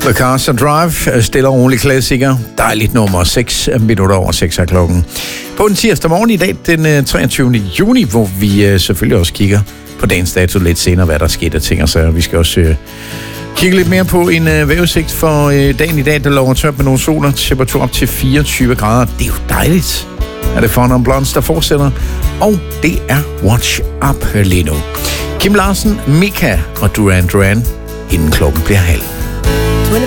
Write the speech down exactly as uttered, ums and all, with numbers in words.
The Cars Drive, stille og rolig klassiker. Dejligt nummer, seks minutter over seks af klokken. På en tirsdag morgen i dag, den treogtyvende juni, hvor vi selvfølgelig også kigger på dagens dato lidt senere, hvad der skete af ting og sager. Vi skal også øh, kigge lidt mere på en øh, vejrudsigt for øh, dagen i dag, der lover tørt med nogle soler. Temperatur op til fireogtyve grader. Det er jo dejligt. Er det Fun and Blondes, der fortsætter? Og det er Watch Up lige nu. Kim Larsen, Mika og Duran Duran, inden klokken bliver halv.